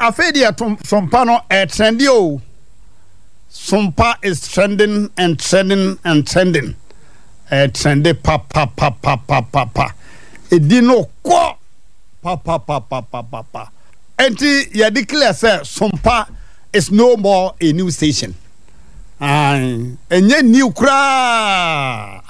afedia sompa no trendy o. Sompa is trending and trending and trending. Trendy pa. Edino ko pa. Enti ya declare say Sompa is no more a new station. Enye new kra.